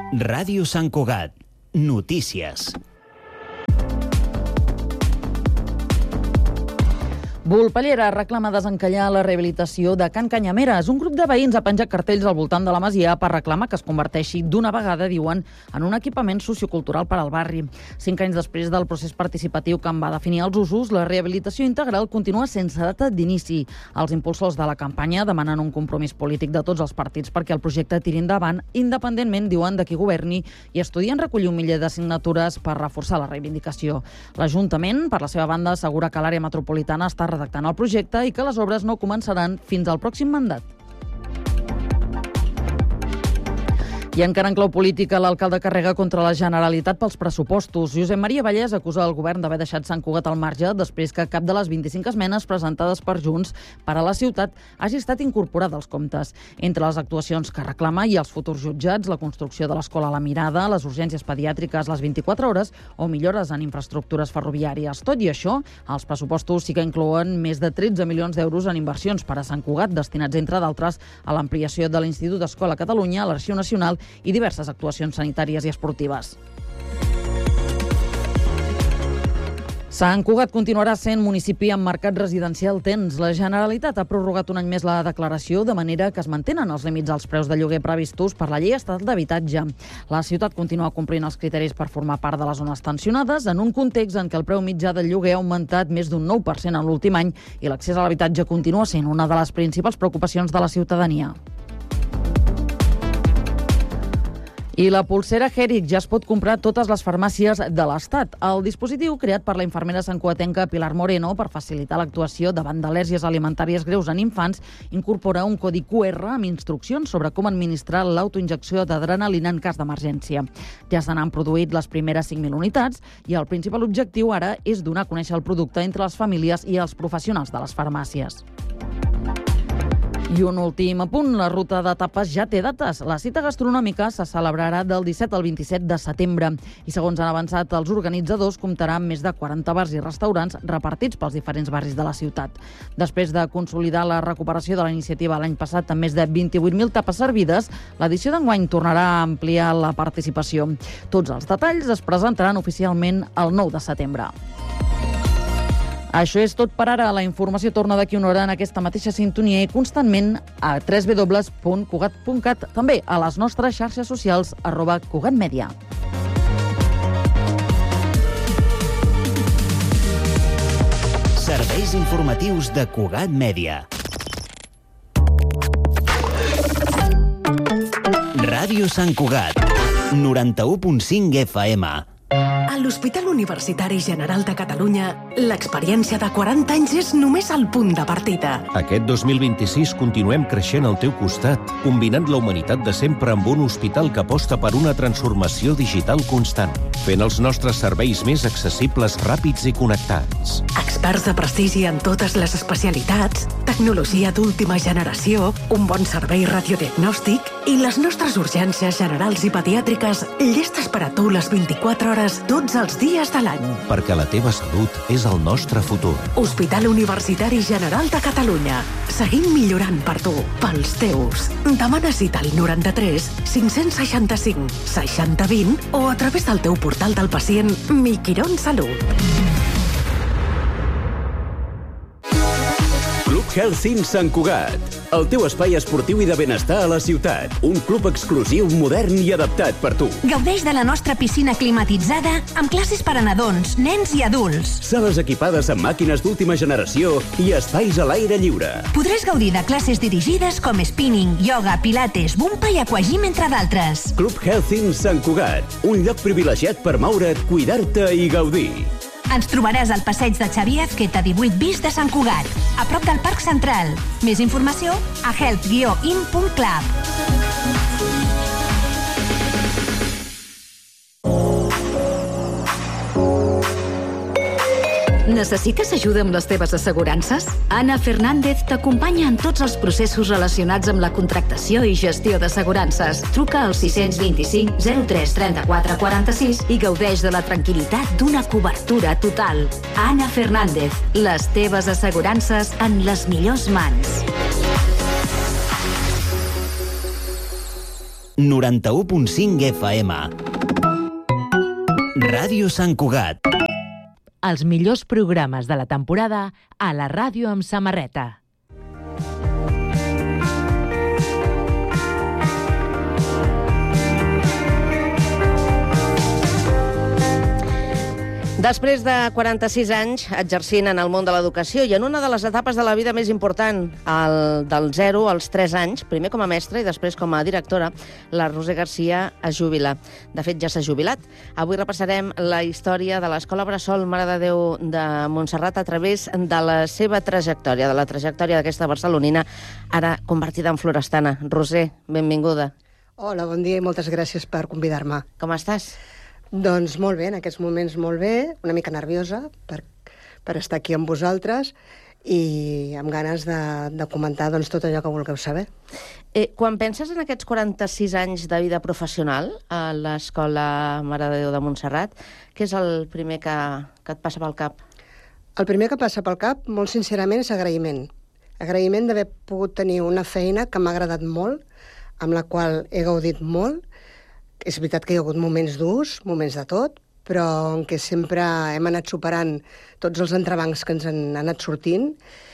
Ràdio Sant Cugat. Notícies. Volpellera reclama desencallar la rehabilitació de Can Canyameres. Un grup de veïns ha penjat cartells al voltant de la masia per reclamar que es converteixi d'una vegada, diuen, en un equipament sociocultural per al barri. 5 anys després del procés participatiu que en va definir els usos, la rehabilitació integral continua sense data d'inici. Els impulsors de la campanya demanen un compromís polític de tots els partits perquè el projecte tiri endavant, independentment, diuen, de qui governi, i estudien recollir 1 miler de signatures per reforçar la reivindicació. L'Ajuntament, per la seva banda, assegura que l'àrea metropolitana està redactant el projecte i que les obres no començaran fins al pròxim mandat. I encara en clau política, l'alcalde carrega contra la Generalitat pels pressupostos. Josep Maria Vallès acusa el govern d'haver deixat Sant Cugat al marge després que cap de les 25 esmenes presentades per Junts per a la ciutat hagi estat incorporada als comptes. Entre les actuacions que reclama hi ha els futurs jutjats, la construcció de l'escola a la Mirada, les urgències pediàtriques, les 24 hores o millores en infraestructures ferroviàries. Tot i això, els pressupostos sí que inclouen més de 13 milions d'euros en inversions per a Sant Cugat, destinats, entre d'altres, a l'ampliació de l'Institut d'Escola Catalunya, a l'Arxiu Nacional i diverses actuacions sanitàries i esportives. Sant Cugat continuarà sent municipi amb mercat residencial tens. La Generalitat ha prorrogat un any més la declaració, de manera que es mantenen els límits als preus de lloguer previstos per la Llei Estatal d'Habitatge. La ciutat continua complint els criteris per formar part de les zones tensionades, en un context en què el preu mitjà del lloguer ha augmentat més d'un 9% en l'últim any i l'accés a l'habitatge continua sent una de les principals preocupacions de la ciutadania. I la polsera Heric ja es pot comprar a totes les farmàcies de l'Estat. El dispositiu, creat per la infermera santcugatenca Pilar Moreno per facilitar l'actuació davant d'al·lèrgies alimentàries greus en infants, incorpora un codi QR amb instruccions sobre com administrar l'autoinjecció d'adrenalina en cas d'emergència. Ja se n'han produït les primeres 5.000 unitats i el principal objectiu ara és donar a conèixer el producte entre les famílies i els professionals de les farmàcies. I un últim apunt, la ruta d'etapes ja té dates. La cita gastronòmica se celebrarà del 17 al 27 de setembre i, segons han avançat els organitzadors, comptarà amb més de 40 bars i restaurants repartits pels diferents barris de la ciutat. Després de consolidar la recuperació de la iniciativa l'any passat amb més de 28.000 tapes servides, l'edició d'enguany tornarà a ampliar la participació. Tots els detalls es presentaran oficialment el 9 de setembre. Això és tot per ara. La informació torna d'aquí una hora en aquesta mateixa sintonia i constantment a www.cugat.cat, també a les nostres xarxes socials @cugatmedia. Serveis informatius de Cugat Mèdia. Ràdio Sant Cugat, 91.5 FM. A l'Hospital Universitari General de Catalunya, l'experiència de 40 anys és només el punt de partida. Aquest 2026 continuem creixent al teu costat, combinant la humanitat de sempre amb un hospital que aposta per una transformació digital constant, fent els nostres serveis més accessibles, ràpids i connectats. Experts de prestigi en totes les especialitats, tecnologia d'última generació, un bon servei radiodiagnòstic i les nostres urgències generals i pediàtriques llestes per a tu les 24 hores tots els dies de l'any. Perquè la teva salut és el nostre futur. Hospital Universitari General de Catalunya. Seguim millorant per tu, pels teus. Demana cita al 93 565 6020 o a través del teu portal del pacient Miquirón Salut. Club Health Sant Cugat, el teu espai esportiu i de benestar a la ciutat. Un club exclusiu, modern i adaptat per tu. Gaudeix de la nostra piscina climatitzada amb classes per a nadons, nens i adults. Sales equipades amb màquines d'última generació i espais a l'aire lliure. Podràs gaudir de classes dirigides com spinning, ioga, pilates, bumpa i aquagym, entre d'altres. Club Health Sant Cugat, un lloc privilegiat per moure't, cuidar-te i gaudir. Ens trobaràs al passeig de Xavier Azqueta 18 bis de Sant Cugat, a prop del Parc Central. Més informació a health-in.club. Necessites ajuda amb les teves assegurances? Anna Fernández t'acompanya en tots els processos relacionats amb la contractació i gestió d'assegurances. Truca al 625 03 34 46 i gaudeix de la tranquil·litat d'una cobertura total. Anna Fernández, les teves assegurances en les millors mans. 91.5 FM. Ràdio Sant Cugat. Els millors programes de la temporada a la ràdio amb samarreta. Després de 46 anys exercint en el món de l'educació i en una de les etapes de la vida més important, del 0 als 3 anys, primer com a mestra i després com a directora, la Roser Garcia es jubila. De fet, ja s'ha jubilat. Avui repassarem la història de l'Escola Bressol Mare de Déu de Montserrat a través de la seva trajectòria, de la trajectòria d'aquesta barcelonina, ara convertida en florestana. Roser, benvinguda. Hola, bon dia i moltes gràcies per convidar-me. Com estàs? Doncs molt bé, en aquests moments molt bé, una mica nerviosa per estar aquí amb vosaltres i amb ganes de comentar tot allò que vulgueu saber. Quan penses en aquests 46 anys de vida professional a l'Escola Mare de Déu de Montserrat, què és el primer que et passa pel cap? El primer que passa pel cap, molt sincerament, és agraïment. Agraïment d'haver pogut tenir una feina que m'ha agradat molt, amb la qual he gaudit molt. És veritat que hi ha hagut moments durs, moments de tot, però en què sempre hem anat superant tots els entrebancs que ens han anat sortint,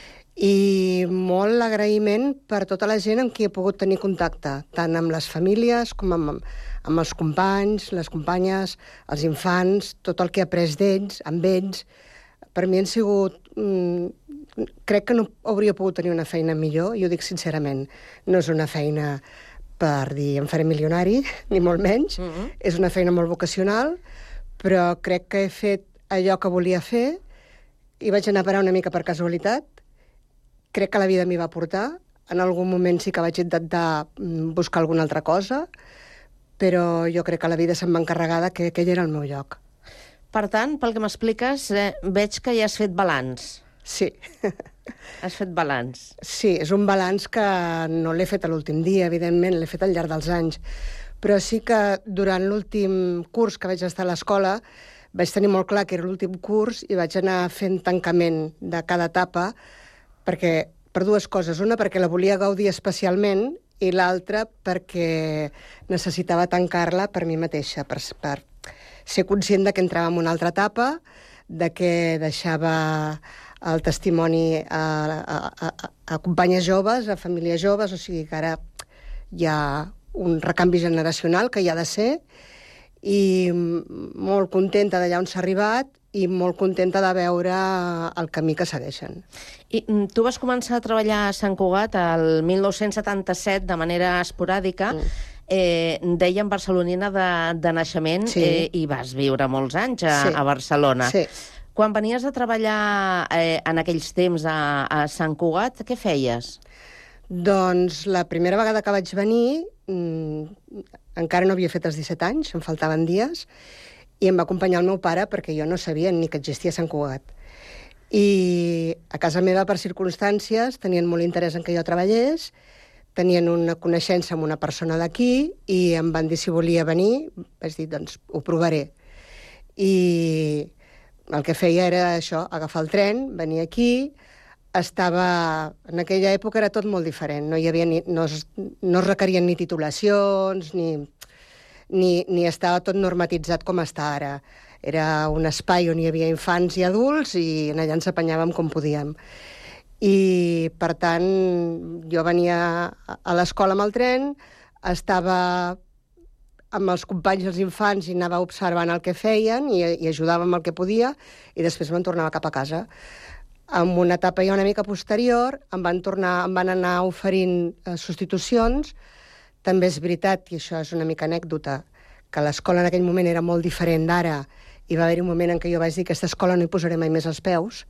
i molt agraïment per tota la gent amb qui he pogut tenir contacte, tant amb les famílies com amb els companys, les companyes, els infants, tot el que he après d'ells, amb ells. Per mi han sigut... crec que no hauria pogut tenir una feina millor, i ho dic sincerament. No és una feina per dir em faré milionari, ni molt menys. És una feina molt vocacional, però crec que he fet allò que volia fer i vaig anar a parar una mica per casualitat. Crec que la vida m'hi va portar. En algun moment sí que vaig intentar buscar alguna altra cosa, però jo crec que la vida se'm va encarregar que aquell era el meu lloc. Per tant, pel que m'expliques, veig que ja has fet balanç. Sí. Has fet balanç. Sí, és un balanç que no l'he fet a l'últim dia, evidentment, l'he fet al llarg dels anys. Però sí que durant l'últim curs que vaig estar a l'escola vaig tenir molt clar que era l'últim curs i vaig anar fent tancament de cada etapa per dues coses. Una, perquè la volia gaudir especialment, i l'altra, perquè necessitava tancar-la per mi mateixa, per ser conscient de que entrava en una altra etapa, de que deixava el testimoni a companyes joves, a famílies joves, o sigui que ara hi ha un recanvi generacional que hi ha de ser, i molt contenta d'allà on s'ha arribat i molt contenta de veure el camí que segueixen. I tu vas començar a treballar a Sant Cugat el 1977 de manera esporàdica, dèiem barcelonina de naixement, i vas viure molts anys a Barcelona. Sí. Quan venies a treballar en aquells temps a Sant Cugat, què feies? Doncs la primera vegada que vaig venir, encara no havia fet els 17 anys, em faltaven dies, i em va acompanyar el meu pare perquè jo no sabia ni que existia Sant Cugat. I a casa meva, per circumstàncies, tenien molt interès en que jo treballés, tenien una coneixença amb una persona d'aquí i em van dir si volia venir. Vaig dir, doncs, ho provaré. I el que feia era això, agafar el tren, venir aquí. En aquella època era tot molt diferent. No es requerien ni titulacions, ni estava tot normatitzat com està ara. Era un espai on hi havia infants i adults i allà ens apanyàvem com podíem. I, per tant, jo venia a l'escola amb el tren, estava amb els companys i els infants i anava observant el que feien i ajudava amb el que podia, i després me'n tornava cap a casa. En una etapa ja una mica posterior em van anar oferint substitucions. També és veritat, i això és una mica anècdota, que l'escola en aquell moment era molt diferent d'ara, i va haver-hi un moment en què jo vaig dir que aquesta escola no hi posaré mai més els peus,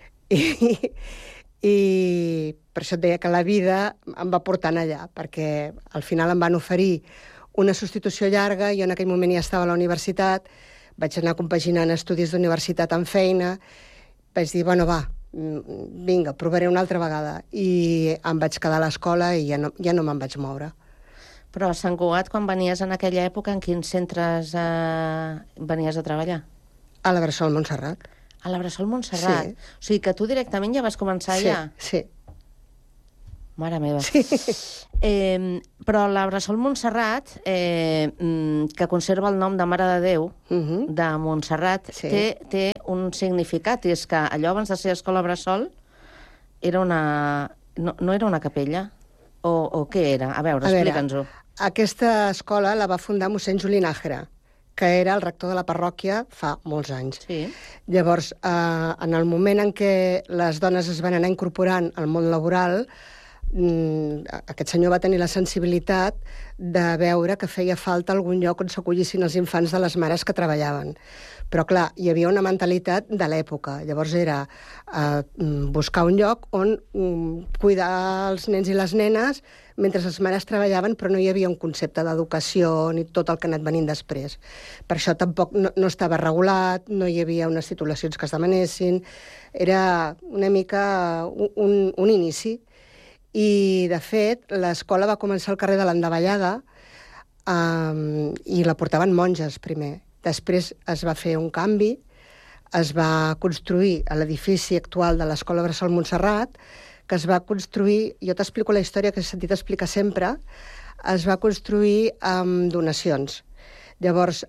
i per això et deia que la vida em va portant allà, perquè al final em van oferir una substitució llarga. Jo en aquell moment ja estava a la universitat, vaig anar compaginant estudis d'universitat amb feina, vaig dir, bueno, va, vinga, provaré una altra vegada, i em vaig quedar a l'escola i ja no me'n vaig moure. Però a Sant Cugat, quan venies en aquella època, en quins centres venies a treballar? A la Bressol Montserrat. A la Bressol Montserrat? Sí. O sigui que tu directament ja vas començar allà? Sí. Mare meva. Sí. Però la Bressol Montserrat, que conserva el nom de Mare de Déu, de Montserrat, té un significat, i és que allò abans de ser escola Bressol era no era una capella? O què era? A veure, explica'ns-ho. Aquesta escola la va fundar mossèn Juli Nájera, que era el rector de la parròquia fa molts anys. Sí. Llavors, en el moment en què les dones es van anar incorporant al món laboral, aquest senyor va tenir la sensibilitat de veure que feia falta algun lloc on s'acollissin els infants de les mares que treballaven. Però, clar, hi havia una mentalitat de l'època. Llavors era buscar un lloc on cuidar els nens i les nenes mentre les mares treballaven, però no hi havia un concepte d'educació ni tot el que ha anat venint després. Per això tampoc no estava regulat, no hi havia unes titulacions que es demanessin. Era una mica un inici. I, de fet, l'escola va començar al carrer de l'Endavallada i la portaven monges, primer. Després es va fer un canvi, es va construir a l'edifici actual de l'Escola Bressol Montserrat, que es va construir, jo t'explico la història que he sentit explicar sempre, es va construir amb donacions. Llavors,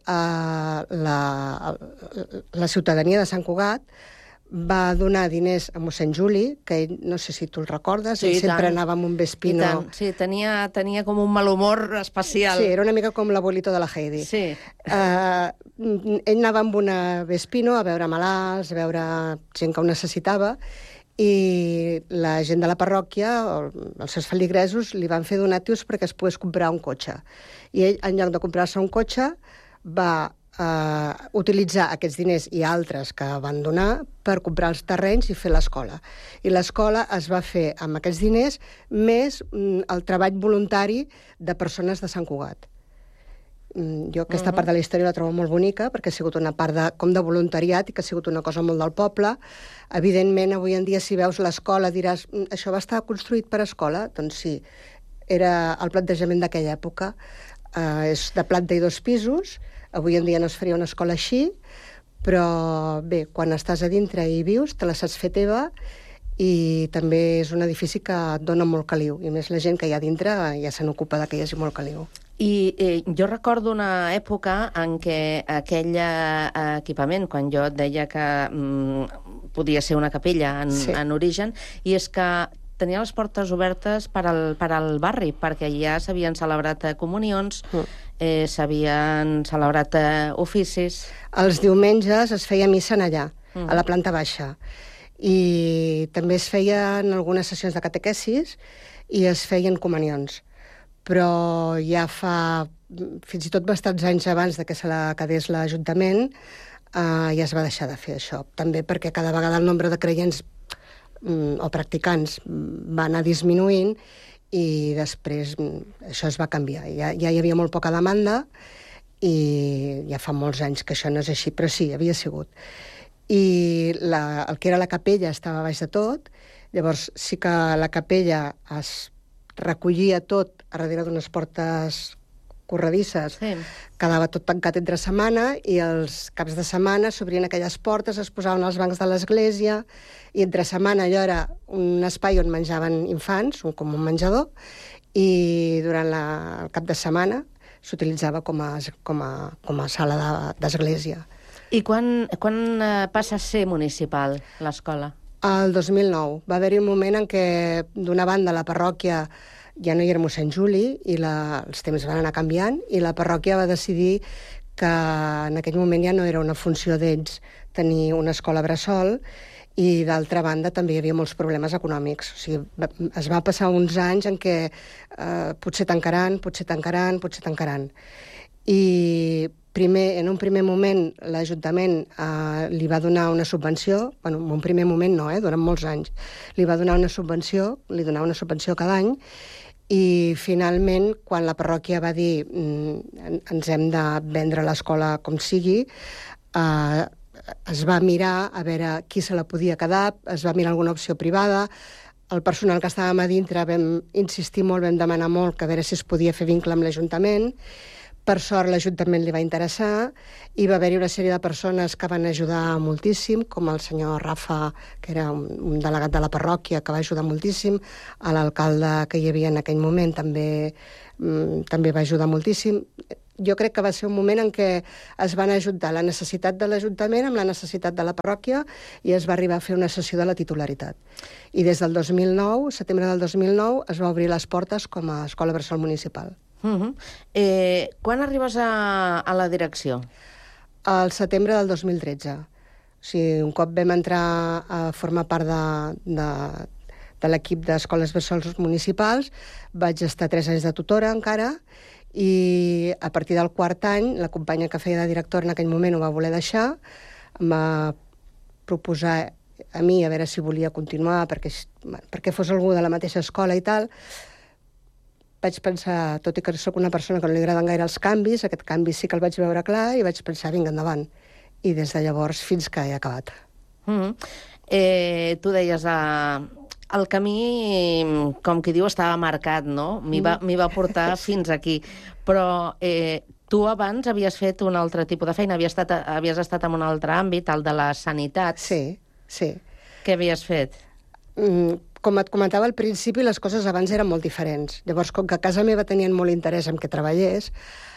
la ciutadania de Sant Cugat va donar diners a mossèn Juli, que ell, no sé si tu el recordes, ell sempre anava amb un vespino. Sí, tenia com un mal humor especial. Sí, era una mica com l'abuelito de la Heidi. Sí. Ell anava amb una vespino a veure malalts, a veure gent que ho necessitava, i la gent de la parròquia, els seus feligresos, li van fer donatius perquè es pogués comprar un cotxe. I ell, en lloc de comprar-se un cotxe, va utilitzar aquests diners i altres que van donar per comprar els terrenys i fer l'escola. I l'escola es va fer amb aquests diners més el treball voluntari de persones de Sant Cugat. Jo aquesta part de la història la trobo molt bonica perquè ha sigut una part com de voluntariat i que ha sigut una cosa molt del poble. Evidentment, avui en dia, si veus l'escola, diràs això va estar construït per escola? Doncs sí, era el plantejament d'aquella època. És de planta i 2 pisos. Avui en dia no es faria una escola així, però bé, quan estàs a dintre i vius, te la saps fer teva, i també és un edifici que et dona molt caliu, i més la gent que hi ha dintre ja se n'ocupa que hi hagi molt caliu. I jo recordo una època en què aquell equipament, quan jo et deia que podia ser una capella en origen, i és que tenia les portes obertes per al barri, perquè ja s'havien celebrat comunions, s'havien celebrat oficis. Els diumenges es feia missa allà, a la planta baixa, i també es feien algunes sessions de catequesis i es feien comunions. Però ja fa fins i tot bastants anys abans que se la quedés l'Ajuntament ja es va deixar de fer això, també perquè cada vegada el nombre de creients o practicants va anar disminuint i després això es va canviar. Ja hi havia molt poca demanda i ja fa molts anys que això no és així, però sí, havia sigut. I el que era la capella estava baix de tot, llavors sí que la capella es recollia tot a darrere d'unes portes corredisses, quedava tot tancat entre setmana i els caps de setmana s'obrien aquelles portes, es posaven als bancs de l'església i entre setmana allò era un espai on menjaven infants, com un menjador, i durant el cap de setmana s'utilitzava com a sala d'església. I quan passa a ser municipal l'escola? El 2009. Va haver-hi un moment en què d'una banda la parròquia ja no hi era mossèn Juli i els temps van anar canviant i la parròquia va decidir que en aquell moment ja no era una funció d'ells tenir una escola bressol i d'altra banda també hi havia molts problemes econòmics. O sigui, es va passar uns anys en què potser tancaran. I en un primer moment l'Ajuntament li va donar una subvenció, en un primer moment no, durant molts anys, li donava una subvenció cada any, i finalment, quan la parròquia va dir ens hem de vendre l'escola com sigui, es va mirar a veure qui se la podia quedar, es va mirar alguna opció privada, el personal que estàvem a dintre vam insistir molt, vam demanar molt que a veure si es podia fer vincle amb l'Ajuntament, Per sort, l'Ajuntament li va interessar i va haver-hi una sèrie de persones que van ajudar moltíssim, com el senyor Rafa, que era un delegat de la parròquia, que va ajudar moltíssim, l'alcalde que hi havia en aquell moment també va ajudar moltíssim. Jo crec que va ser un moment en què es van ajuntar la necessitat de l'Ajuntament amb la necessitat de la parròquia i es va arribar a fer una cessió de la titularitat. I des del 2009, setembre del 2009, es va obrir les portes com a escola bressol municipal. Quan arribes a la direcció? Al setembre del 2013. O sigui, un cop vam entrar a formar part de l'equip d'escoles bressols municipals, vaig estar 3 anys de tutora encara, i a partir del 4è any, la companya que feia de directora en aquell moment ho va voler deixar, em va proposar a mi a veure si volia continuar perquè fos algú de la mateixa escola i tal. Vaig pensar, tot i que sóc una persona que no li agraden gaire els canvis, aquest canvi sí que el vaig veure clar i vaig pensar, vinga, endavant. I des de llavors fins que he acabat. Tu deies, el camí, com qui diu, estava marcat, no? M'hi va portar fins aquí. Però tu abans havies fet un altre tipus de feina, havies estat en un altre àmbit, el de la sanitat. Sí. Què havies fet? Com et comentava al principi, les coses abans eren molt diferents. Llavors, com que a casa meva tenien molt interès en que treballés,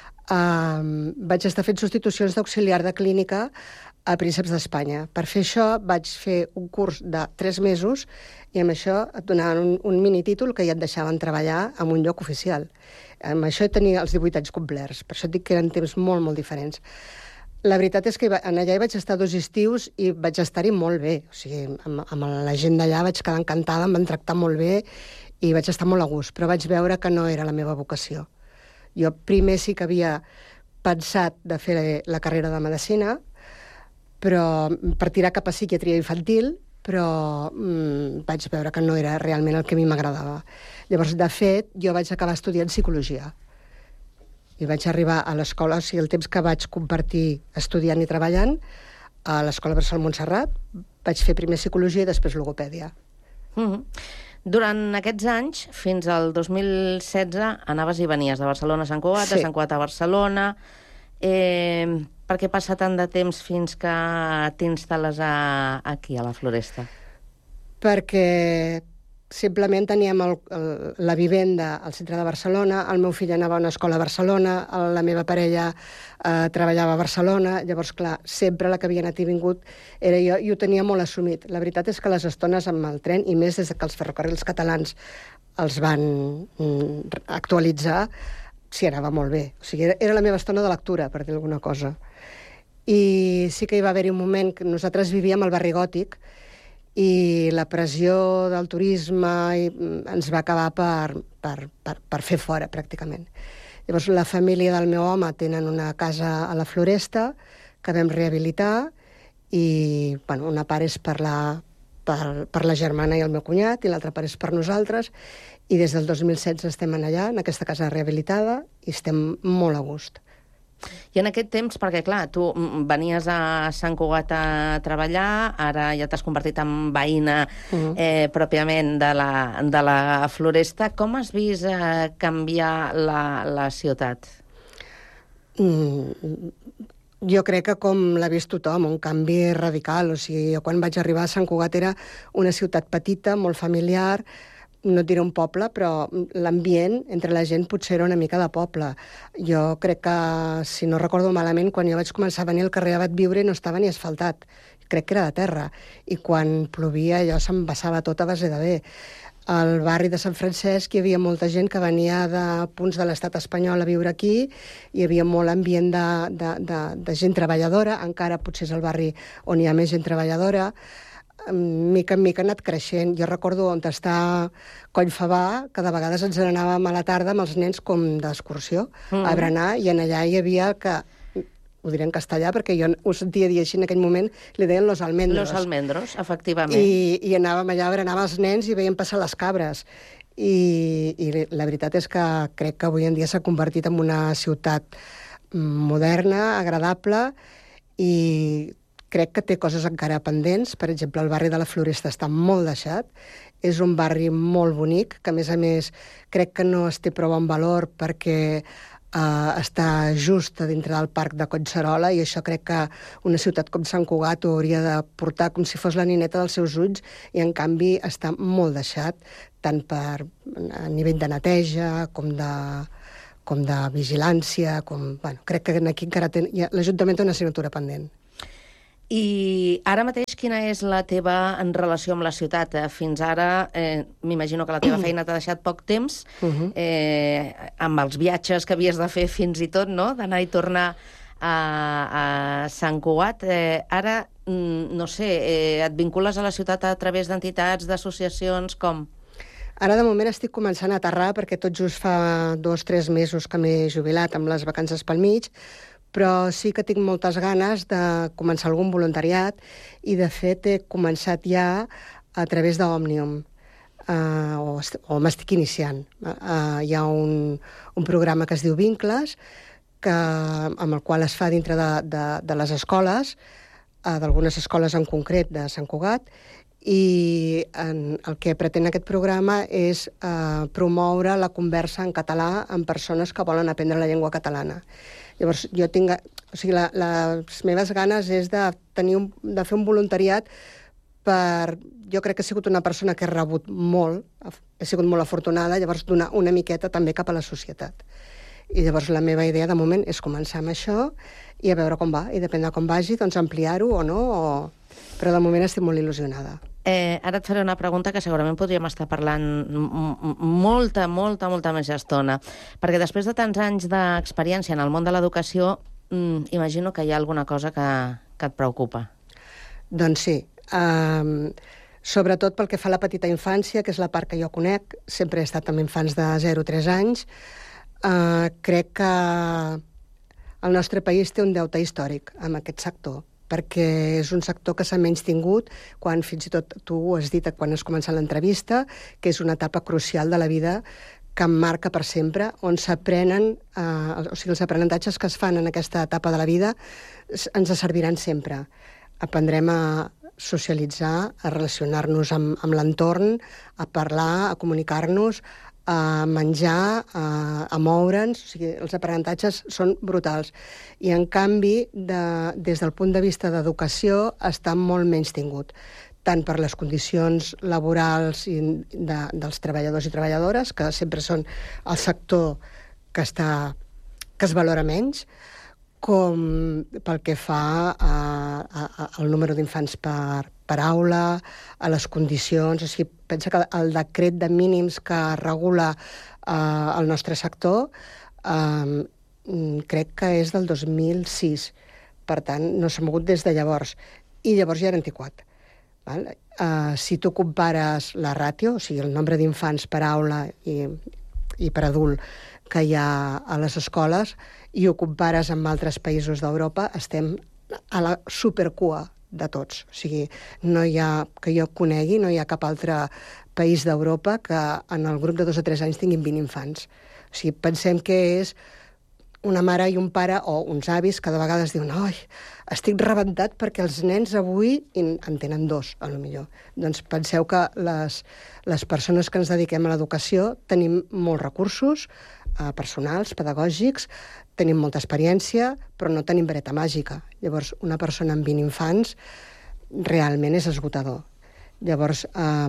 vaig estar fent substitucions d'auxiliar de clínica a Prínceps d'Espanya. Per fer això vaig fer un curs de 3 mesos i amb això et donaven un minitítol que ja et deixaven treballar en un lloc oficial. Amb això tenia els 18 anys complerts. Per això et dic que eren temps molt, molt diferents. La veritat és que allà hi vaig estar 2 estius i vaig estar-hi molt bé. O sigui, amb la gent d'allà vaig quedar encantada, em van tractar molt bé i vaig estar molt a gust, però vaig veure que no era la meva vocació. Jo primer sí que havia pensat de fer la carrera de medicina, però per tirar cap a psiquiatria infantil, però vaig veure que no era realment el que a mi m'agradava. Llavors, de fet, jo vaig acabar estudiant psicologia. I vaig arribar a l'escola, o sigui, el temps que vaig compartir estudiant i treballant, a l'Escola Bressol Montserrat, vaig fer primer psicologia i després logopèdia. Durant aquests anys, fins al 2016, anaves i venies de Barcelona a Sant Cugat, de Sant Cugat a Barcelona. Per què passa tant de temps fins que t'instal·les aquí, a la Floresta? Perquè simplement teníem la vivenda al centre de Barcelona, el meu fill anava a una escola a Barcelona, la meva parella treballava a Barcelona, llavors, clar, sempre la que havia anat i vingut era jo, i ho tenia molt assumit. La veritat és que les estones amb el tren, i més des que els ferrocarrils catalans els van actualitzar, s'hi anava molt bé. O sigui, era la meva estona de lectura, per dir alguna cosa. I sí que hi va haver-hi un moment que nosaltres vivíem al barri gòtic i la pressió del turisme ens va acabar per fer fora, pràcticament. Llavors, la família del meu home tenen una casa a la Floresta que vam rehabilitar i, bueno, una part és per la germana i el meu cunyat i l'altra part és per nosaltres, i des del 2016 estem allà, en aquesta casa rehabilitada, i estem molt a gust. I en aquest temps, perquè clar, tu venies a Sant Cugat a treballar, ara ja t'has convertit en veïna pròpiament de la Floresta. Com has vist canviar la ciutat? Jo crec que com l'ha vist tothom, un canvi radical. O sigui, jo quan vaig arribar a Sant Cugat era una ciutat petita, molt familiar, no et diré un poble, però l'ambient entre la gent potser era una mica de poble. Jo crec que, si no recordo malament, quan jo vaig començar a venir al carrer Abat Viure no estava ni asfaltat. Crec que era de terra. I quan plovia allò s'embassava tot a base de bé. Al barri de Sant Francesc hi havia molta gent que venia de punts de l'estat espanyol a viure aquí, hi havia molt ambient de gent treballadora, encara potser és el barri on hi ha més gent treballadora. Mica en mica ha anat creixent. Jo recordo on està Collfabà, que de vegades ens n'anàvem a la tarda amb els nens com d'excursió a berenar, i en allà hi havia que, ho diré en castellà perquè jo ho sentia dir així en aquell moment, li deien los almendros. Los almendros, efectivament. I anàvem allà a berenar amb els nens i veiem passar les cabres. I la veritat és que crec que avui en dia s'ha convertit en una ciutat moderna, agradable, i crec que té coses encara pendents. Per exemple, el barri de la Floresta està molt deixat. És un barri molt bonic, que a més crec que no es té prou en valor perquè està just a dintre del parc de Collserola, i això crec que una ciutat com Sant Cugat ho hauria de portar com si fos la nineta dels seus ulls, i en canvi està molt deixat, tant a nivell de neteja com de vigilància. Crec que aquí encara l'Ajuntament té una assignatura pendent. I ara mateix, quina és la teva relació amb la ciutat? Fins ara, m'imagino que la teva feina t'ha deixat poc temps, amb els viatges que havies de fer fins i tot, no?, d'anar i tornar a Sant Cugat. Ara, no sé, et vincules a la ciutat a través d'entitats, d'associacions, com? Ara, de moment, estic començant a aterrar, perquè tot just fa 2 o 3 mesos que m'he jubilat amb les vacances pel mig, però sí que tinc moltes ganes de començar algun voluntariat, i de fet he començat ja a través d'Òmnium, o m'estic iniciant. Hi ha un programa que es diu Vincles, amb el qual es fa dintre de les escoles, d'algunes escoles en concret de Sant Cugat, i el que pretén aquest programa és promoure la conversa en català amb persones que volen aprendre la llengua catalana. Llavors, les meves ganes és de fer un voluntariat jo crec que he sigut una persona que he rebut molt, he sigut molt afortunada, llavors donar una miqueta també cap a la societat. I llavors la meva idea de moment és començar amb això i a veure com va, i depèn de com vagi, doncs ampliar-ho o no, però de moment estic molt il·lusionada. Ara et faré una pregunta que segurament podríem estar parlant molta més estona, perquè després de tants anys d'experiència en el món de l'educació, imagino que hi ha alguna cosa que et preocupa. Doncs sí. Sobretot pel que fa a la petita infància, que és la part que jo conec, sempre he estat amb infants de 0 a 3 anys, crec que el nostre país té un deute històric amb aquest sector, perquè és un sector que s'ha menystingut, quan fins i tot tu ho has dit quan has començat l'entrevista, que és una etapa crucial de la vida que em marca per sempre, on s'aprenen, els aprenentatges que es fan en aquesta etapa de la vida ens serviran sempre. Aprendrem a socialitzar, a relacionar-nos amb l'entorn, a parlar, a comunicar-nos, a menjar, a moure'ns. O sigui, els aprenentatges són brutals. I, en canvi, des del punt de vista d'educació, està molt menys tingut, tant per les condicions laborals dels treballadors i treballadores, que sempre són el sector que es valora menys, com pel que fa al número d'infants per aula, a les condicions. O sigui, pensa que el decret de mínims que regula el nostre sector crec que és del 2006. Per tant, no s'ha mogut des de llavors. I llavors ja era antiquat. Si tu compares la ràtio, o sigui, el nombre d'infants per aula i per adult que hi ha a les escoles, i ho compares amb altres països d'Europa, estem a la supercua de tots. O sigui, no hi ha, que jo conegui, no hi ha cap altre país d'Europa que en el grup de 2 o 3 anys tinguin 20 infants. O sigui, pensem que és una mare i un pare, o uns avis, que de vegades diuen «Ai, estic rebentat perquè els nens avui en tenen 2, a lo millor». Doncs penseu que les persones que ens dediquem a l'educació tenim molts recursos personals, pedagògics, tenim molta experiència, però no tenim vareta màgica. Llavors, una persona amb 20 infants realment és esgotador. Llavors,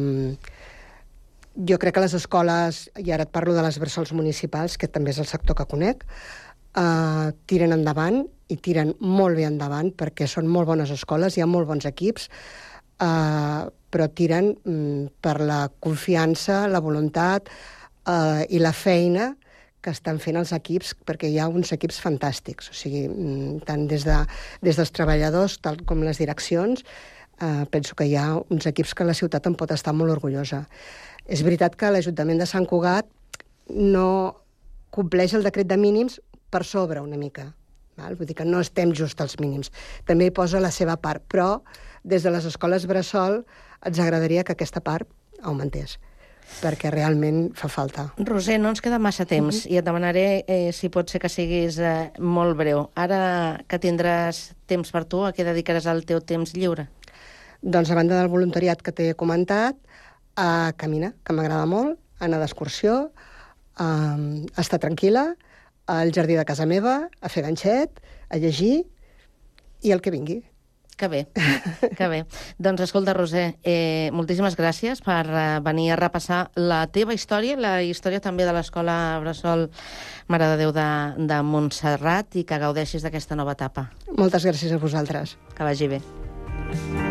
jo crec que les escoles, i ara et parlo de les bressols municipals, que també és el sector que conec, tiren endavant, i tiren molt bé endavant, perquè són molt bones escoles, hi ha molt bons equips, però tiren per la confiança, la voluntat i la feina que estan fent els equips, perquè hi ha uns equips fantàstics. O sigui, tant des dels treballadors tal com les direccions, penso que hi ha uns equips que la ciutat en pot estar molt orgullosa. És veritat que l'Ajuntament de Sant Cugat no compleix el decret de mínims per sobre una mica. Vull dir que no estem just als mínims. També hi posa la seva part, però des de les escoles bressol ens agradaria que aquesta part augmentés, perquè realment fa falta. Roser, no ens queda massa temps i et demanaré si pot ser que siguis molt breu. Ara que tindràs temps per tu, a què dedicaràs el teu temps lliure? Doncs a banda del voluntariat que t'he comentat, a caminar, que m'agrada molt, anar d'excursió, a estar tranquil·la, al jardí de casa meva, a fer ganxet, a llegir i el que vingui. Que bé, que bé. Doncs escolta, Roser, moltíssimes gràcies per venir a repassar la teva història, la història també de l'Escola Bressol Mare de Déu de Montserrat, i que gaudeixis d'aquesta nova etapa. Moltes gràcies a vosaltres. Que vagi bé.